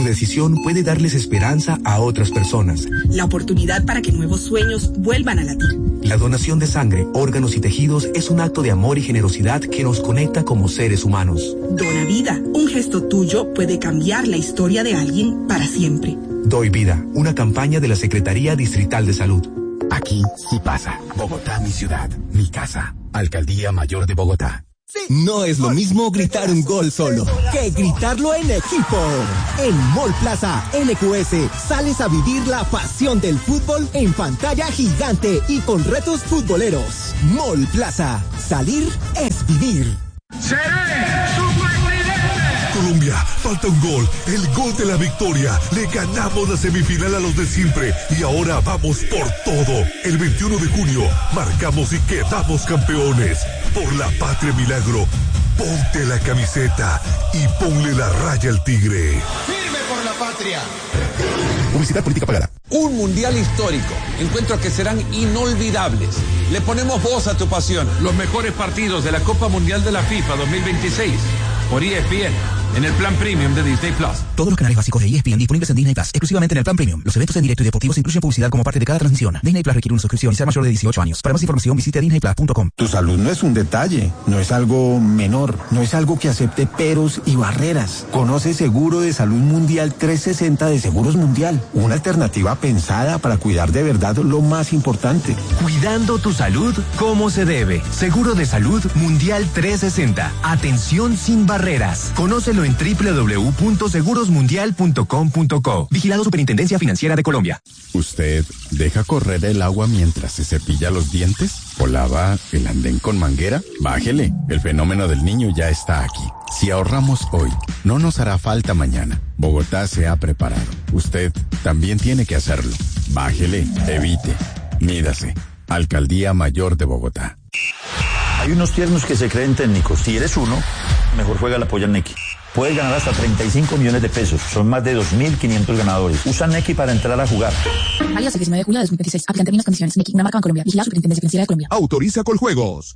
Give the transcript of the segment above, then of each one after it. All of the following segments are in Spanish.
Tu decisión puede darles esperanza a otras personas. La oportunidad para que nuevos sueños vuelvan a latir. La donación de sangre, órganos y tejidos es un acto de amor y generosidad que nos conecta como seres humanos. Dona vida. Un gesto tuyo puede cambiar la historia de alguien para siempre. Doy vida, una campaña de la Secretaría Distrital de Salud. Aquí sí pasa. Bogotá, mi ciudad, mi casa. Alcaldía Mayor de Bogotá. No es lo mismo gritar un gol solo que gritarlo en equipo. En Mall Plaza NQS sales a vivir la pasión del fútbol en pantalla gigante y con retos futboleros. Mall Plaza, salir es vivir. ¡Seré superpresidente! Colombia, falta un gol, el gol de la victoria. Le ganamos la semifinal a los de siempre y ahora vamos por todo. El 21 de junio marcamos y quedamos campeones. Por la patria milagro, ponte la camiseta y ponle la raya al tigre. ¡Firme por la patria! Publicidad política pagada. Un mundial histórico, encuentros que serán inolvidables. Le ponemos voz a tu pasión. Los mejores partidos de la Copa Mundial de la FIFA 2026 por ESPN. En el plan premium de Disney Plus. Todos los canales básicos de ESPN disponibles en Disney Plus, exclusivamente en el plan premium. Los eventos en directo y deportivos incluyen publicidad como parte de cada transmisión. Disney Plus requiere una suscripción y ser mayor de 18 años. Para más información visite disneyplus.com. Tu salud no es un detalle, no es algo menor, no es algo que acepte peros y barreras. Conoce Seguro de Salud Mundial 360 de Seguros Mundial, una alternativa pensada para cuidar de verdad lo más importante. Cuidando tu salud como se debe. Seguro de Salud Mundial 360. Atención sin barreras. Conócelo en www.segurosmundial.com.co. Vigilado Superintendencia Financiera de Colombia. ¿Usted deja correr el agua mientras se cepilla los dientes? ¿O lava el andén con manguera? Bájele, el fenómeno del niño ya está aquí. Si ahorramos hoy, no nos hará falta mañana. Bogotá se ha preparado. Usted también tiene que hacerlo. Bájele, evite, mídase. Alcaldía Mayor de Bogotá. Hay unos tiernos que se creen técnicos. Si eres uno, mejor juega la polla Neki. Puedes ganar hasta 35 millones de pesos. Son más de 2.500 ganadores. Usa Neki para entrar a jugar. Válido hasta el 19 de julio de 2026. Aplican términos y condiciones. Neki, una marca en Colombia. Vigilado Superintendencia Financiera de Colombia. Autoriza Coljuegos.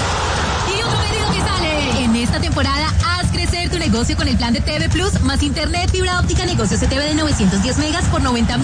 Y otro pedido que sale. En esta temporada, haz crecer tu negocio con el plan de TV Plus más internet fibra óptica negocio CTV de 910 megas por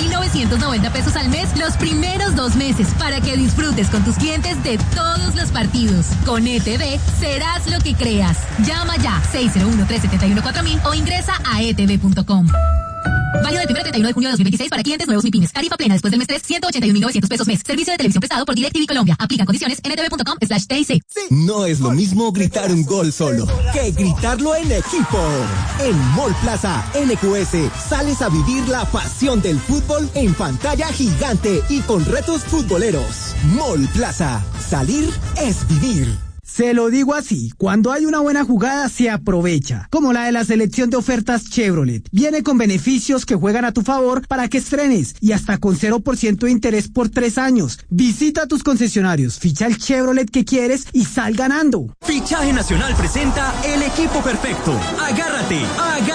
90.990 pesos al mes los primeros 2 meses para que disfrutes con tus clientes de todos los partidos. Con ETV serás lo que creas. Llama ya 601-371-4000 o ingresa a etv.com. Válido del 1 al 31 de junio de 2026 para clientes nuevos MIPYMES. Tarifa plena después del mes 3, 181.900 pesos mes. Servicio de televisión prestado por DirecTV Colombia. Aplican condiciones en etv.com/TIC. No es lo mismo gritar un gol solo que gritarlo en equipo. En Mall Plaza NQS sales a vivir la pasión del fútbol en pantalla gigante y con retos futboleros. Mall Plaza, salir es vivir. Se lo digo así, cuando hay una buena jugada se aprovecha, como la de la selección de ofertas Chevrolet. Viene con beneficios que juegan a tu favor para que estrenes y hasta con 0% de interés por 3 años. Visita tus concesionarios, ficha el Chevrolet que quieres y sal ganando. Fichaje Nacional presenta el equipo perfecto. Agárrate,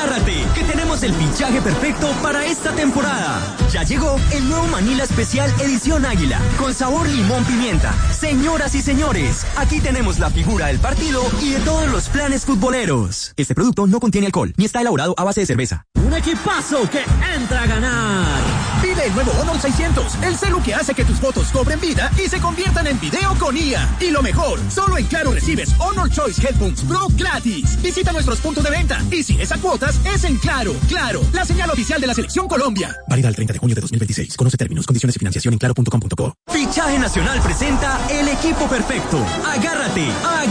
que tenemos el fichaje perfecto para esta temporada. Ya llegó el nuevo Manila Especial Edición Águila, con sabor limón pimienta. Señoras y señores, aquí tenemos la figura del partido y de todos los planes futboleros. Este producto no contiene alcohol, ni está elaborado a base de cerveza. Un equipazo que entra a ganar. Vive el nuevo Honor 600, el celu que hace que tus fotos cobren vida y se conviertan en video con IA. Y lo mejor, solo en Claro recibes Honor Choice Headphones Pro gratis. Visita nuestros puntos de venta y si es a cuotas, es en Claro. Claro, la señal oficial de la Selección Colombia. Válida el 30 de junio de 2026. Conoce términos, condiciones y financiación en claro.com.co. Fichaje Nacional presenta el equipo perfecto. Agárrate,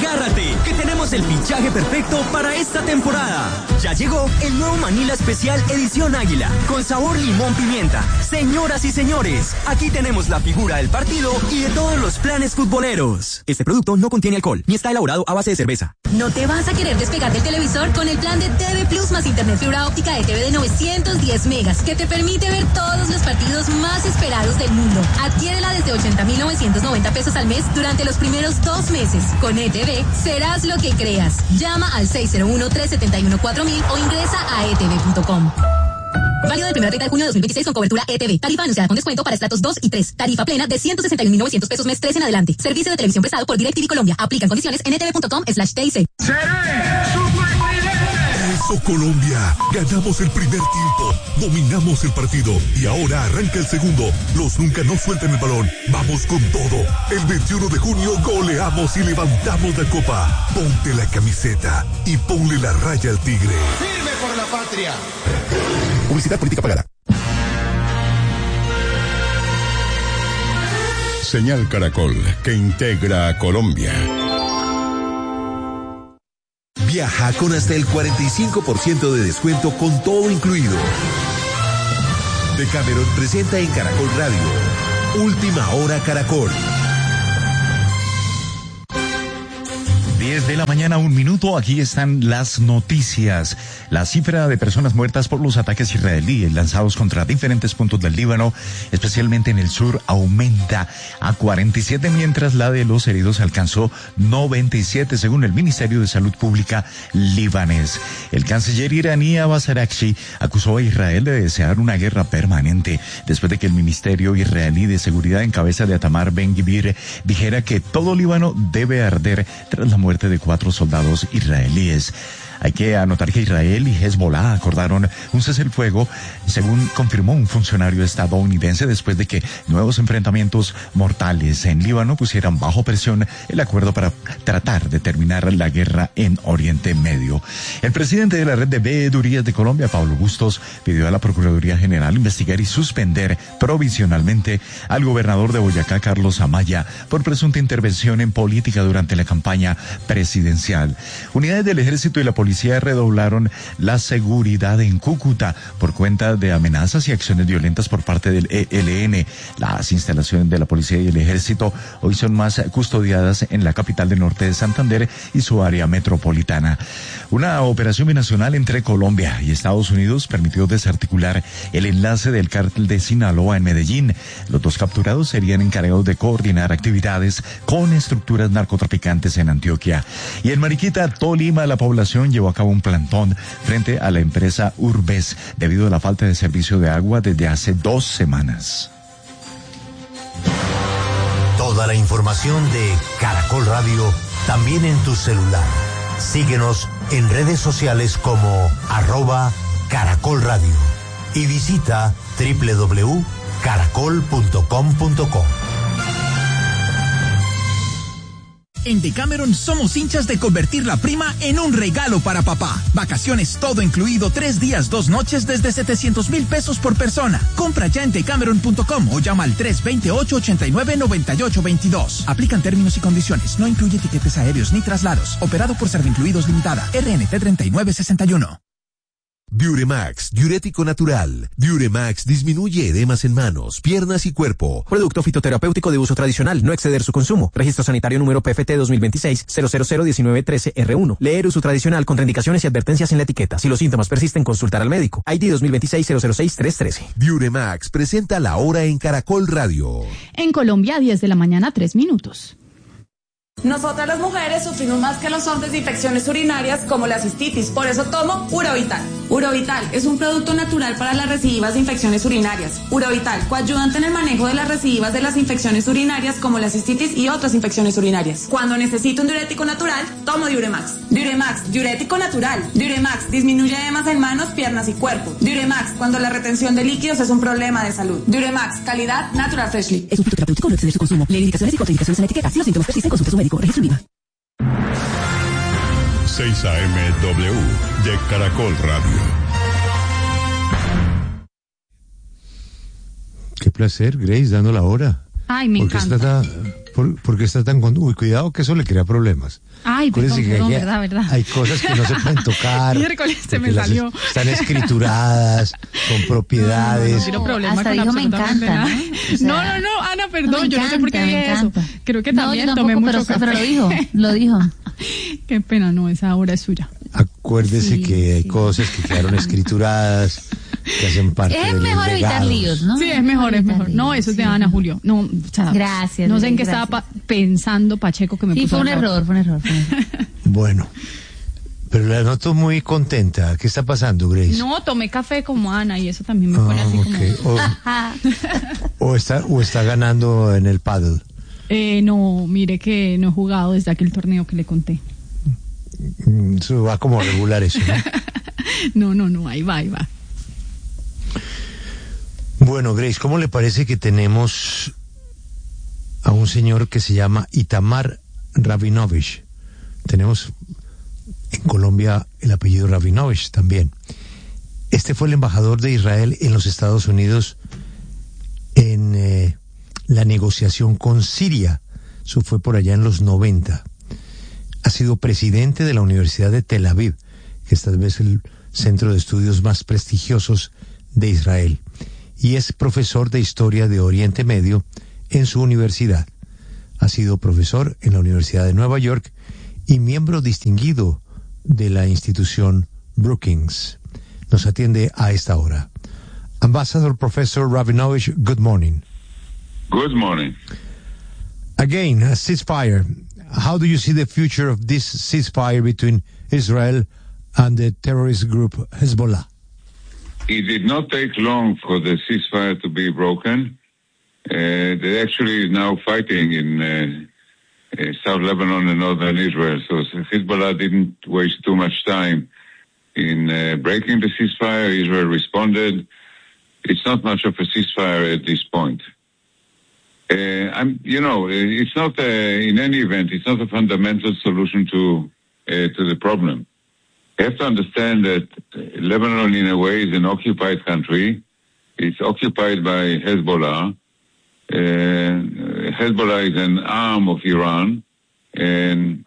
que tenemos el fichaje perfecto para esta temporada. Ya llegó el nuevo Manila Especial Edición Águila, con sabor limón pimienta. Señoras y señores, aquí tenemos la figura del partido y de todos los planes futboleros. Este producto no contiene alcohol, ni está elaborado a base de cerveza. ¿No te vas a querer despegar del televisor con el plan de TV Plus más internet fibra óptica de TV de 910 megas, que te permite ver todos los partidos más esperados del mundo? Adquiérela desde 80.990 pesos al mes durante los primeros 2 meses. Con ETV serás lo que creas. Llama al 601-371-4000 o ingresa a etv.com. Válido del 1 al 30 de junio de 2026 con cobertura ETV. Tarifa anunciada con descuento para estratos 2 y 3. Tarifa plena de 161.900 pesos mes 3 en adelante. Servicio de televisión prestado por DirecTV Colombia. Aplican condiciones en etv.com/TIC. ¡Seré superpresidente! Eso, Colombia. Ganamos el primer tiempo, dominamos el partido y ahora arranca el segundo. Los nunca no sueltan el balón. Vamos con todo. El 21 de junio goleamos y levantamos la copa. Ponte la camiseta y ponle la raya al tigre. ¡Firme por la patria! Publicidad política pagada. Señal Caracol, que integra a Colombia. Viaja con hasta el 45% de descuento con todo incluido. Decameron presenta en Caracol Radio Última Hora Caracol. 10 de la mañana, 1 minuto. Aquí están las noticias. La cifra de personas muertas por los ataques israelíes lanzados contra diferentes puntos del Líbano, especialmente en el sur, aumenta a 47, mientras la de los heridos alcanzó 97, según el Ministerio de Salud Pública libanés. El canciller iraní Abbas Araghchi acusó a Israel de desear una guerra permanente, después de que el Ministerio israelí de Seguridad en cabeza de Itamar Ben-Gvir dijera que todo Líbano debe arder tras la muerte de 4 soldados israelíes. Hay que anotar que Israel y Hezbollah acordaron un cese el fuego, según confirmó un funcionario estadounidense, después de que nuevos enfrentamientos mortales en Líbano pusieran bajo presión el acuerdo para tratar de terminar la guerra en Oriente Medio. El presidente de la red de veedurías de Colombia, Pablo Bustos, pidió a la Procuraduría General investigar y suspender provisionalmente al gobernador de Boyacá, Carlos Amaya, por presunta intervención en política durante la campaña presidencial. Unidades del Ejército y la Policía redoblaron la seguridad en Cúcuta por cuenta de amenazas y acciones violentas por parte del ELN. Las instalaciones de la Policía y el Ejército hoy son más custodiadas en la capital del norte de Santander y su área metropolitana. Una operación binacional entre Colombia y Estados Unidos permitió desarticular el enlace del cártel de Sinaloa en Medellín. Los 2 capturados serían encargados de coordinar actividades con estructuras narcotraficantes en Antioquia. Y en Mariquita, Tolima, la población llevó a cabo un plantón frente a la empresa Urbes debido a la falta de servicio de agua desde hace 2 semanas. Toda la información de Caracol Radio también en tu celular. Síguenos en redes sociales como @Caracol Radio y visita www.caracol.com.co. En Decameron somos hinchas de convertir la prima en un regalo para papá. Vacaciones todo incluido, 3 días, 2 noches desde 700,000 pesos por persona. Compra ya en decameron.com o llama al 328-89-9822. Aplican términos y condiciones. No incluye tiquetes aéreos ni traslados. Operado por Servincluidos Limitada. RNT 3961. Diuremax, diurético natural. Diuremax disminuye edemas en manos, piernas y cuerpo. Producto fitoterapéutico de uso tradicional, no exceder su consumo. Registro sanitario número PFT 2026-0001913R1. Leer uso tradicional, contraindicaciones y advertencias en la etiqueta. Si los síntomas persisten, consultar al médico. ID 2026-006-313. Diuremax presenta la hora en Caracol Radio. En Colombia, 10 de la mañana, 3 minutos. Nosotras las mujeres sufrimos más que los hombres de infecciones urinarias como la cistitis, por eso tomo Urovital. Urovital es un producto natural para las recidivas de infecciones urinarias. Urovital, coayudante en el manejo de las recidivas de las infecciones urinarias como la cistitis y otras infecciones urinarias. Cuando necesito un diurético natural, tomo Diuremax. Diuremax, diurético natural. Diuremax disminuye edemas en manos, piernas y cuerpo. Diuremax, cuando la retención de líquidos es un problema de salud. Diuremax, calidad Natural Freshly. Es un fitoterapéutico, no exceder su consumo. Leer indicaciones y contraindicaciones en la etiqueta. Si los síntomas persisten, consulte a su médico. Registro INVIMA. 6 AMW de Caracol Radio. Qué placer, Grace, dando la hora. Ay, me encanta. ¿Por qué está tan uy, cuidado que eso le crea problemas? Ay, perdón, verdad. Hay cosas que no se pueden tocar. Miércoles se me salió. Están escrituradas, con propiedades. No quiero problemas hasta con dijo me absolutamente encanta, nada. ¿no? O sea, No, Ana, perdón, yo no sé por qué dije eso. Creo que también yo tomé tampoco, mucho café. pero lo dijo. Qué pena, no, esa hora es suya. Acuérdese que hay cosas que quedaron escrituradas, que hacen parte de los legados. Es mejor evitar líos, ¿no? Sí, es mejor. No, eso es de Ana, Julio. No, o sea, gracias. No sé en qué estaba pensando Pacheco que me puso. Sí, fue un error. Bueno, pero la noto muy contenta. ¿Qué está pasando, Grace? No, tomé café como Ana y eso también me pone así como... o está ganando en el paddle. No, mire que no he jugado desde aquel torneo que le conté. Eso va como regular eso, ¿no? No, ahí va. Bueno, Grace, ¿cómo le parece que tenemos a un señor que se llama Itamar Rabinovich? Tenemos en Colombia el apellido Rabinovich también. Este fue el embajador de Israel en los Estados Unidos en la negociación con Siria. Eso fue por allá en los 90. Ha sido presidente de la Universidad de Tel Aviv, que es tal vez el centro de estudios más prestigiosos de Israel. Y es profesor de Historia de Oriente Medio en su universidad. Ha sido profesor en la Universidad de Nueva York y miembro distinguido de la institución Brookings. Nos atiende a esta hora. Ambassador Professor Rabinovich, good morning. Good morning. Again, a ceasefire. How do you see the future of this ceasefire between Israel and the terrorist group Hezbollah? It did not take long for the ceasefire to be broken. They actually now fighting in South Lebanon and northern Israel. So Hezbollah didn't waste too much time in breaking the ceasefire. Israel responded. It's not much of a ceasefire at this point. It's not in any event. It's not a fundamental solution to the problem. You have to understand that Lebanon, in a way, is an occupied country. It's occupied by Hezbollah. Hezbollah is an arm of Iran, and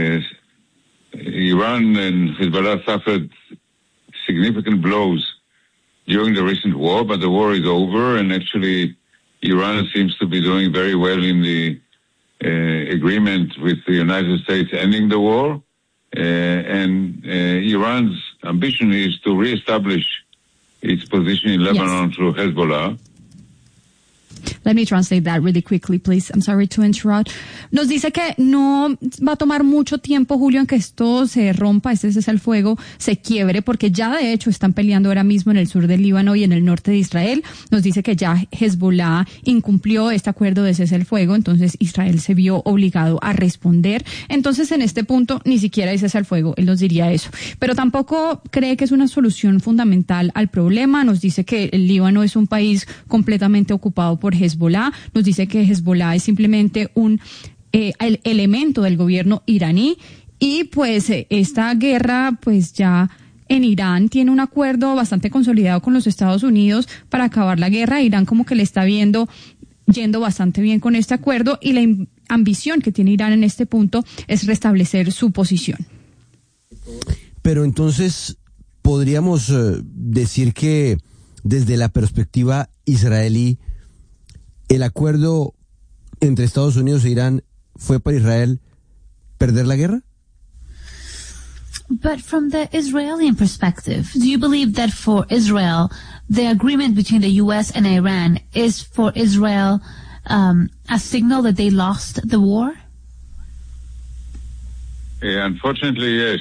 Iran and Hezbollah suffered significant blows during the recent war, but the war is over, and actually Iran seems to be doing very well in the agreement with the United States ending the war. And Iran's ambition is to reestablish its position in Lebanon through Hezbollah. Let me translate that really quickly, please. I'm sorry to interrupt. Nos dice que no va a tomar mucho tiempo, Julio, en que esto se rompa, este cese al fuego, se quiebre, porque ya de hecho están peleando ahora mismo en el sur del Líbano y en el norte de Israel. Nos dice que ya Hezbollah incumplió este acuerdo de cese al fuego, entonces Israel se vio obligado a responder. Entonces, en este punto, ni siquiera hay cese al fuego, él nos diría eso. Pero tampoco cree que es una solución fundamental al problema. Nos dice que el Líbano es un país completamente ocupado por Hezbollah. Nos dice que Hezbollah es simplemente un el elemento del gobierno iraní y pues esta guerra pues ya en Irán tiene un acuerdo bastante consolidado con los Estados Unidos para acabar la guerra. Irán como que le está yendo bastante bien con este acuerdo y la ambición que tiene Irán en este punto es restablecer su posición. Pero entonces podríamos decir que desde la perspectiva israelí el acuerdo entre Estados Unidos e Irán fue para Israel perder la guerra? But from the Israeli perspective, do you believe that for Israel, the agreement between the U.S. and Iran is for Israel a signal that they lost the war? Unfortunately, yes.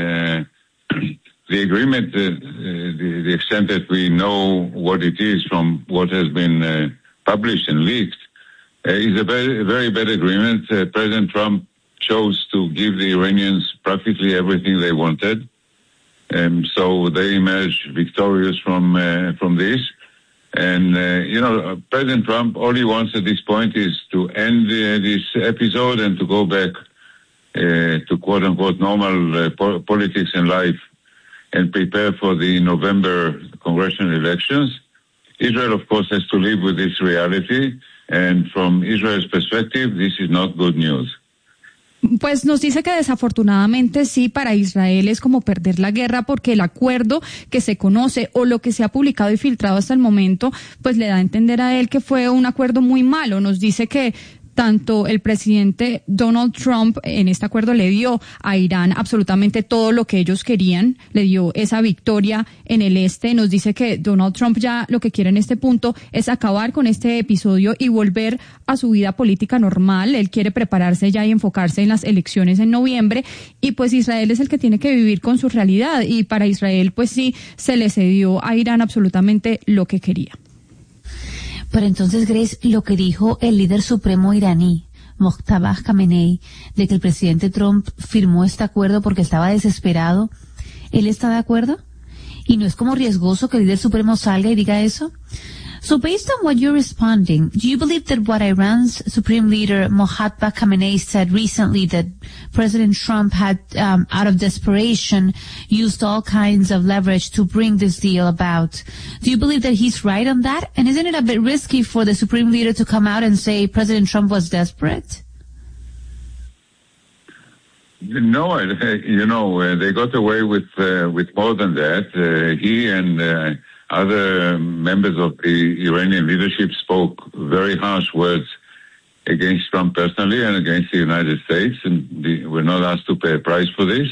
The agreement, the extent that we know what it is from what has been published and leaked, is a very, very bad agreement. President Trump chose to give the Iranians practically everything they wanted, so they emerged victorious from this. And President Trump, all he wants at this point is to end this episode and to go back to quote unquote normal politics and life and prepare for the November congressional elections. Israel, of course, has to live with this reality. And from Israel's perspective, this is not good news. Pues nos dice que desafortunadamente sí, para Israel es como perder la guerra porque el acuerdo que se conoce o lo que se ha publicado y filtrado hasta el momento, pues le da a entender a él que fue un acuerdo muy malo. Nos dice que tanto el presidente Donald Trump en este acuerdo le dio a Irán absolutamente todo lo que ellos querían, le dio esa victoria en el este. Nos dice que Donald Trump ya lo que quiere en este punto es acabar con este episodio y volver a su vida política normal. Él quiere prepararse ya y enfocarse en las elecciones en noviembre y pues Israel es el que tiene que vivir con su realidad y para Israel pues sí se le cedió a Irán absolutamente lo que quería. Pero entonces, Grace, lo que dijo el líder supremo iraní, Mojtaba Khamenei, de que el presidente Trump firmó este acuerdo porque estaba desesperado, ¿él está de acuerdo? ¿Y no es como riesgoso que el líder supremo salga y diga eso? So based on what you're responding, do you believe that what Iran's Supreme Leader Mohammad Khamenei said recently, that President Trump had, out of desperation, used all kinds of leverage to bring this deal about? Do you believe that he's right on that? And isn't it a bit risky for the Supreme Leader to come out and say President Trump was desperate? No, they got away with more than that. He and other members of the Iranian leadership spoke very harsh words against Trump personally and against the United States, and were not asked to pay a price for this.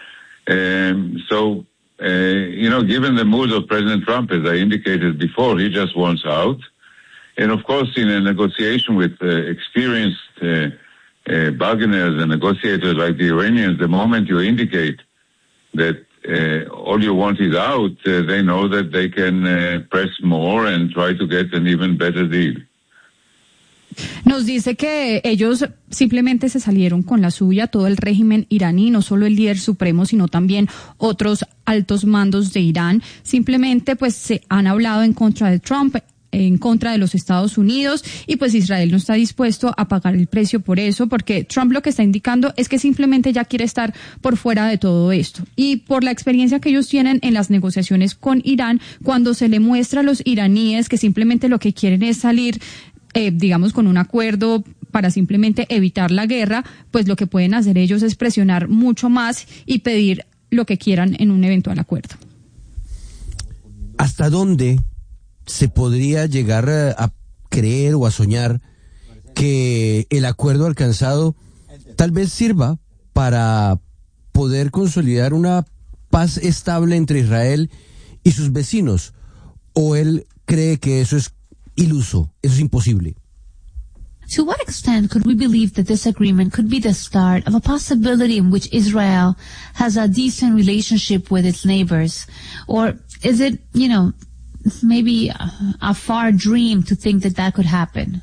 So, given the mood of President Trump, as I indicated before, he just wants out. And of course, in a negotiation with experienced bargainers and negotiators like the Iranians, the moment you indicate that all you want is out, they know that they can press more and try to get an even better deal. Nos dice que ellos simplemente se salieron con la suya, todo el régimen iraní, no solo el líder supremo, sino también otros altos mandos de Irán. Simplemente pues se han hablado en contra de Trump, en contra de los Estados Unidos, y pues Israel no está dispuesto a pagar el precio por eso, porque Trump lo que está indicando es que simplemente ya quiere estar por fuera de todo esto. Y por la experiencia que ellos tienen en las negociaciones con Irán, cuando se le muestra a los iraníes que simplemente lo que quieren es salir, digamos, con un acuerdo para simplemente evitar la guerra, pues lo que pueden hacer ellos es presionar mucho más y pedir lo que quieran en un eventual acuerdo. ¿Hasta dónde se podría llegar a creer o a soñar que el acuerdo alcanzado tal vez sirva para poder consolidar una paz estable entre Israel y sus vecinos? ¿O él cree que eso es iluso, eso es imposible? To what extent could we believe that this agreement could be the start of a possibility in which Israel has a decent relationship with its neighbors? Or is it, maybe a far dream to think that could happen?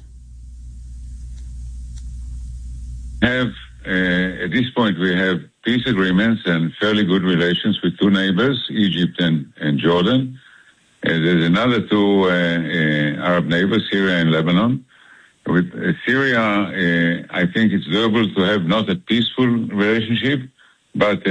At this point, we have peace agreements and fairly good relations with two neighbors, Egypt and Jordan. There's another two Arab neighbors, Syria and Lebanon. With Syria, I think it's doable to have not a peaceful relationship, but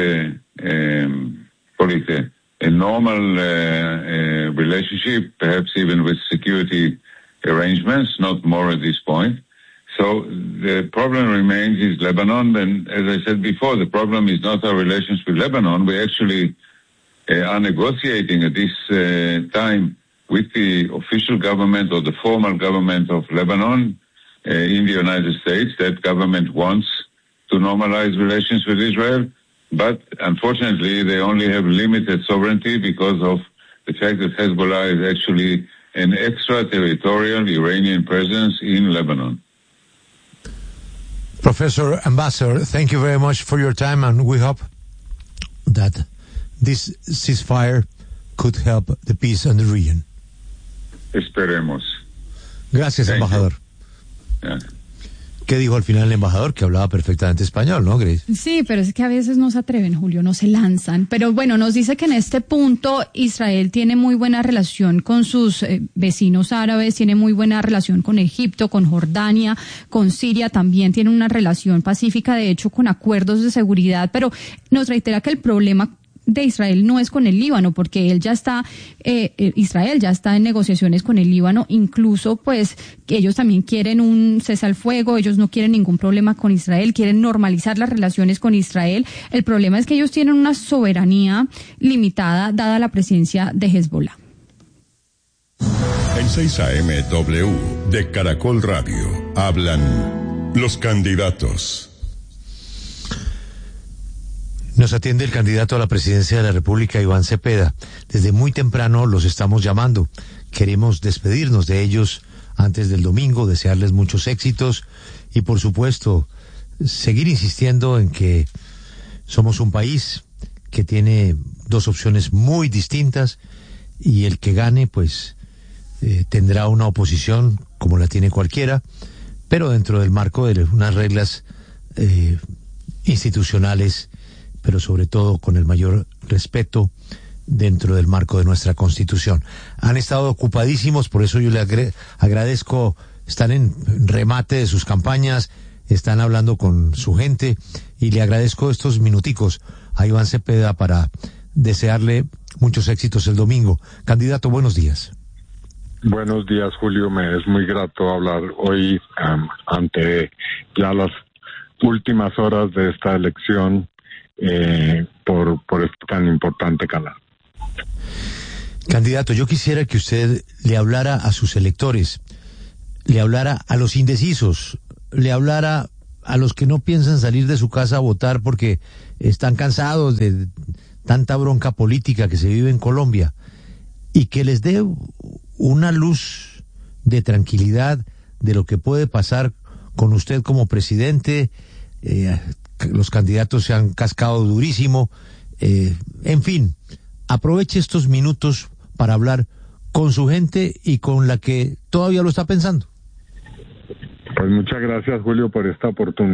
a normal relationship, perhaps even with security arrangements, not more at this point. So the problem remains is Lebanon, and as I said before, the problem is not our relations with Lebanon. We actually are negotiating at this time with the official government or the formal government of Lebanon in the United States. That government wants to normalize relations with Israel, but unfortunately they only have limited sovereignty because of the fact that Hezbollah is actually an extraterritorial Iranian presence in Lebanon. Professor Ambassador, thank you very much for your time, and we hope that this ceasefire could help the peace in the region. Esperemos. Gracias, Thank embajador. Yeah. ¿Qué dijo al final el embajador? Que hablaba perfectamente español, ¿no, Grace? Sí, pero es que a veces no se atreven, Julio, no se lanzan. Pero bueno, nos dice que en este punto Israel tiene muy buena relación con sus vecinos árabes, tiene muy buena relación con Egipto, con Jordania, con Siria, también tiene una relación pacífica, de hecho, con acuerdos de seguridad, pero nos reitera que el problema de Israel no es con el Líbano, porque él ya está, Israel ya está en negociaciones con el Líbano, incluso pues que ellos también quieren un cese al fuego, ellos no quieren ningún problema con Israel, quieren normalizar las relaciones con Israel. El problema es que ellos tienen una soberanía limitada dada la presencia de Hezbollah. En 6 AM W de Caracol Radio hablan los candidatos. Nos atiende el candidato a la presidencia de la República, Iván Cepeda. Desde muy temprano los estamos llamando. Queremos despedirnos de ellos antes del domingo, desearles muchos éxitos y, por supuesto, seguir insistiendo en que somos un país que tiene dos opciones muy distintas y el que gane, pues, tendrá una oposición como la tiene cualquiera, pero dentro del marco de unas reglas institucionales, pero sobre todo con el mayor respeto dentro del marco de nuestra Constitución. Han estado ocupadísimos, por eso yo le agradezco, están en remate de sus campañas, están hablando con su gente, y le agradezco estos minuticos a Iván Cepeda para desearle muchos éxitos el domingo. Candidato, buenos días. Buenos días, Julio. Me es muy grato hablar hoy ante ya las últimas horas de esta elección por este tan importante canal. Candidato, yo quisiera que usted le hablara a sus electores, le hablara a los indecisos, le hablara a los que no piensan salir de su casa a votar porque están cansados de tanta bronca política que se vive en Colombia, y que les dé una luz de tranquilidad de lo que puede pasar con usted como presidente. Los candidatos se han cascado durísimo. En fin, aproveche estos minutos para hablar con su gente y con la que todavía lo está pensando. Pues muchas gracias, Julio, por esta oportunidad.